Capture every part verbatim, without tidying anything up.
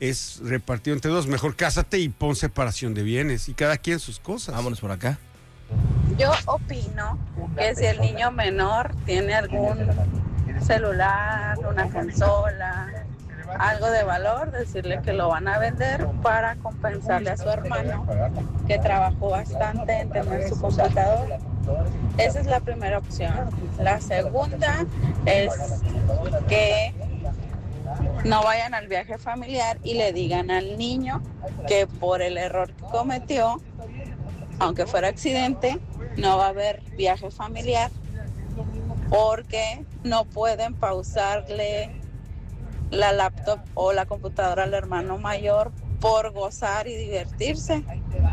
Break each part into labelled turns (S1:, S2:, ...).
S1: es repartido entre dos. Mejor cásate y pon separación de bienes y cada quien sus cosas.
S2: Vámonos por acá.
S3: Yo opino que si el niño menor tiene algún celular, una consola, algo de valor, decirle que lo van a vender para compensarle a su hermano que trabajó bastante en tener su computadora. Esa es la primera opción. La segunda es que no vayan al viaje familiar y le digan al niño que por el error que cometió, aunque fuera accidente, no va a haber viaje familiar porque no pueden pausarle la laptop o la computadora al hermano mayor por gozar y divertirse.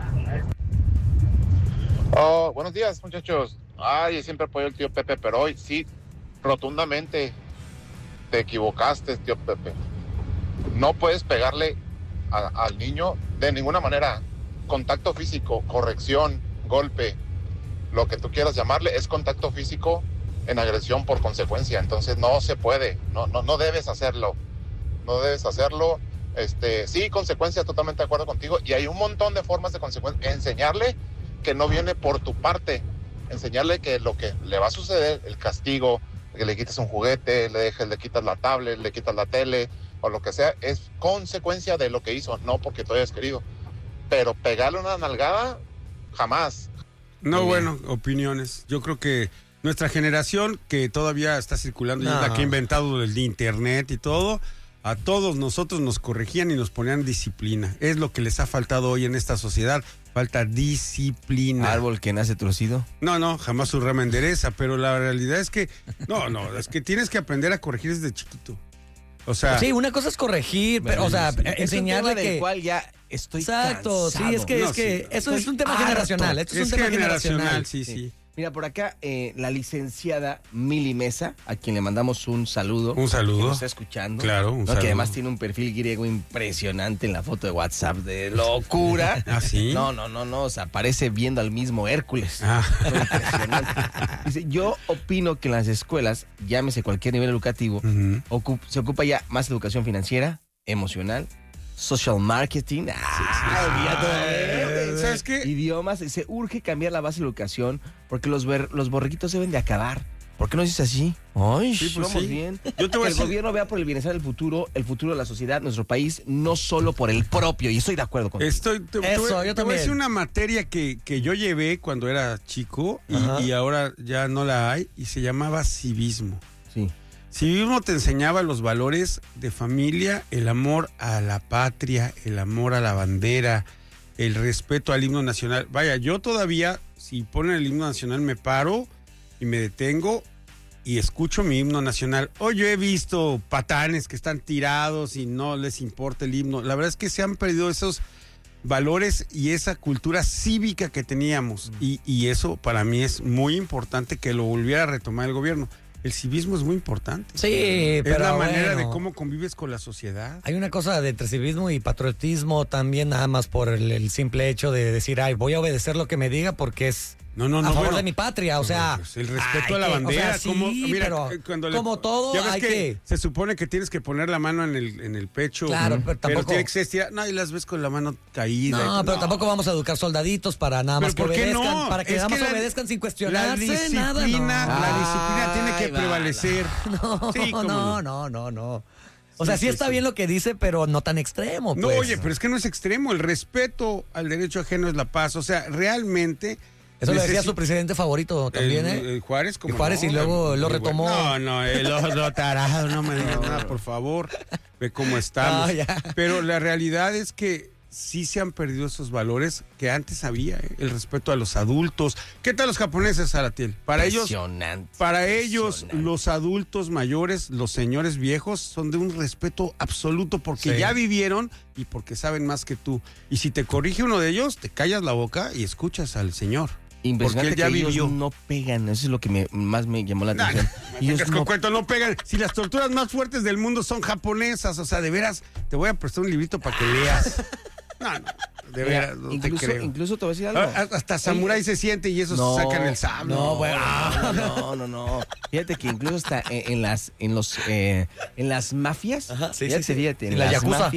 S4: Oh, buenos días, muchachos. Ay, siempre apoyo al tío Pepe, pero hoy sí, rotundamente te equivocaste, tío Pepe. No puedes pegarle a, al niño de ninguna manera. Contacto físico, corrección, golpe, lo que tú quieras llamarle, es contacto físico en agresión por consecuencia. Entonces no se puede, no, no, no debes hacerlo. No debes hacerlo. Este, sí, consecuencia, totalmente de acuerdo contigo. Y hay un montón de formas de consecuencia. Enseñarle que no viene por tu parte. Enseñarle que lo que le va a suceder, el castigo, que le quites un juguete, le dejes, le quitas la tablet, le quitas la tele, o lo que sea, es consecuencia de lo que hizo, no porque tú hayas querido. Pero pegarle una nalgada, jamás.
S1: No, bueno, opiniones. Yo creo que nuestra generación, que todavía está circulando, no. y es la que ha inventado el internet y todo, a todos nosotros nos corregían y nos ponían disciplina. Es lo que les ha faltado hoy en esta sociedad. Falta disciplina.
S2: Árbol que nace torcido.
S1: No, no, jamás su rama endereza, pero la realidad es que, no, no, es que tienes que aprender a corregir desde chiquito. O sea.
S5: Sí, una cosa es corregir, pero, o sea, sí. enseñarle
S2: es un tema
S5: que.
S2: del cual ya estoy
S5: Exacto,
S2: cansado.
S5: sí, es que,
S1: No,
S5: es que
S1: sí,
S5: eso
S2: estoy
S5: es un tema
S2: harto.
S5: generacional. Esto es,
S1: Es
S5: un tema
S1: generacional,
S5: generacional.
S1: sí, sí.
S2: Sí. Mira, por acá, eh, la licenciada Mili Mesa, a quien le mandamos un saludo.
S1: Un saludo.
S2: Que nos está escuchando.
S1: Claro, un
S2: ¿no?
S1: saludo.
S2: Que además tiene un perfil griego impresionante en la foto de WhatsApp, de locura.
S1: ¿Ah, sí?
S2: No, no, no, no, o sea, parece viendo al mismo Hércules.
S1: Ah.
S2: Impresionante. Dice, yo opino que en las escuelas, llámese cualquier nivel educativo,
S1: Uh-huh.
S2: ocup- se ocupa ya más educación financiera, emocional, social marketing. Ah,
S1: ¿Sabes qué?
S2: Idiomas. Se urge cambiar la base de educación porque los, ver, los borreguitos deben de acabar. ¿Por qué no dices así? Ay,
S1: Sí, pues
S2: vamos
S1: sí.
S2: bien.
S1: Yo te voy
S2: que
S1: a
S2: el
S1: decir-
S2: gobierno vea por el bienestar del futuro, el futuro de la sociedad, nuestro país, no solo por el propio. Y estoy de acuerdo con
S1: Estoy, te, te
S5: Eso,
S1: voy,
S5: yo
S1: te voy a
S5: también.
S1: decir una materia que, que yo llevé cuando era chico
S5: Ajá.
S1: y, y ahora ya no la hay y se llamaba civismo.
S2: Sí.
S1: Civismo te enseñaba los valores de familia, el amor a la patria, el amor a la bandera, el respeto al himno nacional. Vaya, yo todavía, si ponen el himno nacional, me paro y me detengo y escucho mi himno nacional. Hoy yo he visto patanes que están tirados y no les importa el himno. La verdad es que se han perdido esos valores y esa cultura cívica que teníamos. Y, y eso para mí es muy importante que lo volviera a retomar el gobierno. El civismo es muy importante.
S5: Sí,
S1: Es
S5: pero
S1: la manera
S5: bueno.
S1: de cómo convives con la sociedad.
S5: Hay una cosa de entre civismo y patriotismo también, nada más por el, el simple hecho de decir, ay, voy a obedecer lo que me diga porque es
S1: No, no,
S5: a
S1: no.
S5: favor
S1: bueno,
S5: de mi patria, o sea.
S1: pues el respeto
S5: ay,
S1: a la
S5: que-
S1: bandera.
S5: o sea, sí,
S1: como, mira,
S5: pero
S1: eh, cuando le-
S5: como todo
S1: ya ves
S5: hay
S1: que,
S5: que...
S1: se supone que tienes que poner la mano en el, en el pecho.
S5: Claro, pero tampoco-
S1: tiene que ser estirada. No, y las ves con la mano caída.
S5: No,
S1: y-
S5: pero tampoco vamos a educar soldaditos para nada más que
S1: ¿Pero por qué
S5: obedezcan,
S1: no?
S5: para que
S1: Es
S5: nada más
S1: que la-
S5: obedezcan sin
S1: La
S5: cuestionarse,
S1: disciplina,
S5: nada, no.
S1: la disciplina tiene que
S2: Ay, va,
S1: prevalecer.
S5: No,
S1: Sí, cómo
S5: no,
S1: no.
S5: no, no, no. O sea,
S1: Sí,
S5: sí,
S1: sí,
S5: está
S1: sí.
S5: bien lo que dice, pero no tan extremo,
S1: No,
S5: pues.
S1: oye, pero es que no es extremo. El respeto al derecho ajeno es la paz. O sea, realmente.
S5: Eso lo decía
S1: necesi-
S5: su presidente favorito también,
S1: el,
S5: ¿eh?
S1: el Juárez, como
S5: Y Juárez, y luego lo retomó.
S1: No, no, el otro tarado, no me digas nada, por favor. Ve cómo estamos.
S5: No, ya.
S1: Pero la realidad es que sí se han perdido esos valores que antes había, ¿eh? El respeto a los adultos. ¿Qué tal los japoneses, Aratiel? Para ellos,
S2: Impresionante.
S1: para ellos,
S2: Impresionante.
S1: los adultos mayores, los señores viejos, son de un respeto absoluto porque
S5: Sí.
S1: ya vivieron y porque saben más que tú. Y si te corrige uno de ellos, te callas la boca y escuchas al señor.
S2: Impresionante
S1: Porque él ya
S2: que ellos
S1: vivió.
S2: no pegan, eso es lo que me, más me llamó la
S1: Nah,
S2: atención. Ellos
S1: Es
S2: no
S1: con cuento, no pegan. Si las torturas más fuertes del mundo son japonesas, o sea, de veras, te voy a prestar un librito para que leas. No, no, de
S2: Mira,
S1: veras, no
S2: incluso,
S1: te creo.
S2: incluso te voy a decir algo.
S1: Ah, Hasta Samurai se siente y esos
S2: No,
S1: sacan el sable.
S2: No, bueno, no, no, no, no. Fíjate que incluso está en, en las en los eh, en las mafias.
S5: Ajá, sí,
S2: fíjate,
S5: sí, sí.
S2: fíjate, en
S5: En la
S2: las
S5: yakuza.
S2: mafias